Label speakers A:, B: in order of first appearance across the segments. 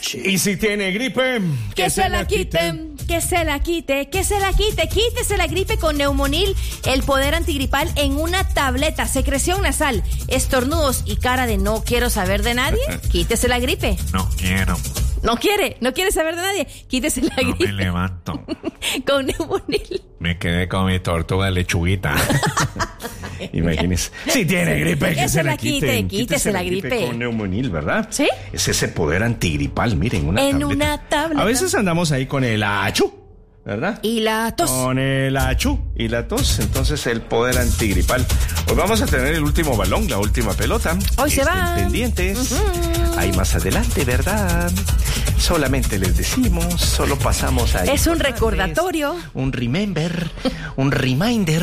A: Y si tiene gripe,
B: que se la quite. Que se la quite, que se la quite. Quítese la gripe con Neumonil, el poder antigripal en una tableta. Secreción nasal, estornudos y cara de no quiero saber de nadie. Quítese la gripe.
C: No quiero.
B: No quiere saber de nadie. Quítese la gripe.
C: No me levanto.
B: Con Neumonil.
C: Me quedé con mi tortuga lechuguita.
A: Imagínese. Si tiene gripe, que se la quite.
B: Quítese la gripe.
A: Con Neumonil, ¿verdad?
B: ¿Sí?
A: Es ese poder antigripal, miren, una tableta. A veces andamos ahí con el achú, ¿verdad?
B: Y la tos.
A: Con el achú y la tos. Entonces, el poder antigripal. Hoy vamos a tener el último balón, la última pelota.
B: Hoy se va.
A: Pendientes. Ahí más adelante, ¿verdad? Solamente les decimos, solo pasamos ahí.
B: Es un recordatorio.
A: Un remember. Un reminder.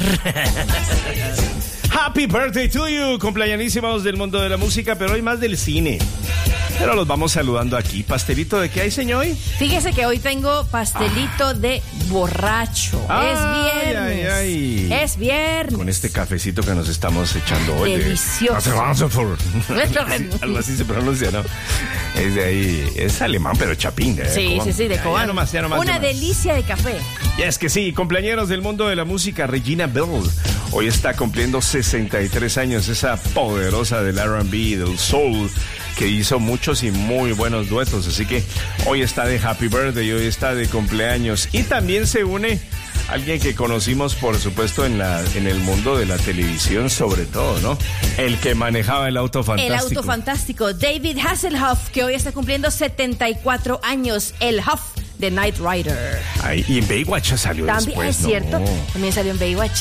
A: Happy birthday to you, cumpleañísimos del mundo de la música, pero hoy más del cine. Pero los vamos saludando aquí. ¿Pastelito de qué hay, señor?
B: Fíjese que hoy tengo pastelito de borracho. Es viernes. Es viernes.
A: Con este cafecito que nos estamos echando hoy.
B: Delicioso.
A: Algo así se pronuncia, ¿no? Es de ahí. Es alemán, pero chapín.
B: Sí, de Cobán.
A: Ya nomás.
B: Una delicia de café.
A: Y es que sí, cumpleañeros del mundo de la música, Regina Bell. Hoy está cumpliendo 63 años, esa poderosa del R&B, del soul, que hizo muchos y muy buenos duetos. Así que hoy está de happy birthday, hoy está de cumpleaños. Y también se une alguien que conocimos, por supuesto, en el mundo de la televisión, sobre todo, ¿no? El que manejaba el auto fantástico.
B: El auto fantástico, David Hasselhoff, que hoy está cumpliendo 74 años, el Huff de Knight Rider.
A: Ay, y en Baywatch salió
B: también,
A: después,
B: es cierto,
A: ¿no?
B: También salió en Baywatch.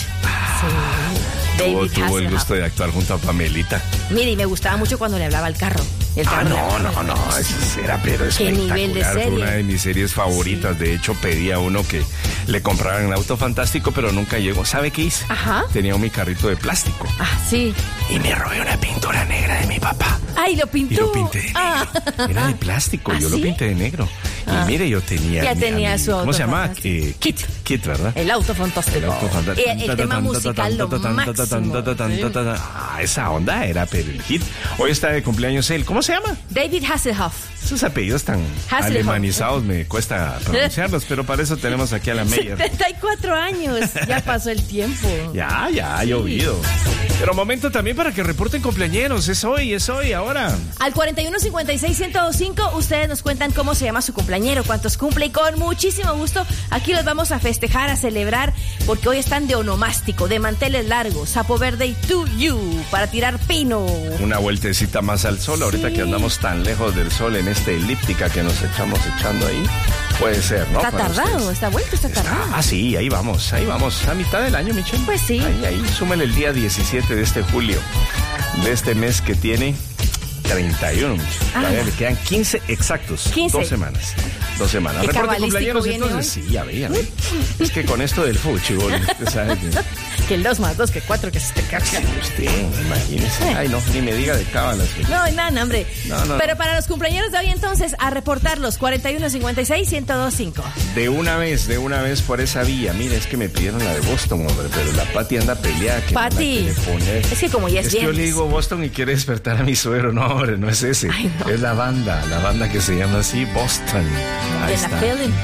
A: Tuvo el gusto de actuar junto a Pamelita.
B: Mire, y me gustaba mucho cuando le hablaba al carro.
A: No, eso era pero espectacular.
B: Nivel de serie.
A: Fue una de mis series favoritas. Sí. De hecho, pedía uno que le compraran el auto fantástico, pero nunca llegó. ¿Sabe qué hice?
B: Ajá.
A: Tenía mi carrito de plástico.
B: Ah, sí.
A: Y me robé una pintura negra de mi papá.
B: Ay, lo pintó.
A: Y lo pinté de negro. Era de plástico, yo
B: ¿sí?
A: lo pinté de negro. Y mire, yo tenía...
B: Ya tenía su auto.
A: ¿Cómo se llama? Kit, ¿verdad?
B: El auto fantástico. El tema musical lo máximo.
A: Esa onda era pero el hit. Hoy está de cumpleaños él. ¿Cómo se llama?
B: David Hasselhoff.
A: Esos apellidos tan alemanizados me cuesta pronunciarlos, pero para eso tenemos aquí a la Meyer.
B: 74 años. Ya pasó el tiempo.
A: Ya ha llovido. Pero momento también para que reporten cumpleañeros. Es hoy, ahora.
B: Al 4156-1025 ustedes nos cuentan cómo se llama su cumpleañero, cuántos cumple, y con muchísimo gusto aquí los vamos a festejar, a celebrar, porque hoy están de onomástico, de manteles largos, sapo verde y to you, para tirar pino.
A: Una vueltecita más al sol, ahorita que andamos tan lejos del sol en esta elíptica que nos estamos echando ahí. Puede ser, ¿no?
B: Está tardado, esta vuelta está tardado.
A: Ah, sí, ahí vamos, a mitad del año, Michelle.
B: Pues sí.
A: Ahí, súmale el día 17 de este julio, de este mes que tiene 31, Michelle. Le quedan 15 exactos.
B: 15.
A: 2 semanas.
B: Reporte cumpleaños
A: entonces. Sí, ya ve. Es que con esto del fútbol, usted sabe
B: que el 2 más 2, que 4, que se te cacha.
A: Sí, usted, imagínese. Ay, no, ni me diga de cábalas.
B: No, nada, hombre.
A: No.
B: Pero para los cumpleaños de hoy, entonces, a reportarlos, 4156-1025.
A: De una vez por esa vía. Mira, es que me pidieron la de Boston, hombre, pero la Pati anda peleada.
B: Pati, es que como ya es viernes.
A: Yo le digo Boston y quiere despertar a mi suegro. No, hombre, no es ese.
B: Ay, no.
A: Es la banda que se llama así, Boston. Ahí está.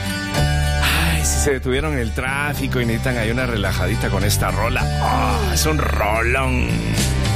A: Ay, si se detuvieron en el tráfico y necesitan ahí una relajadita con esta rola. Es un rolón.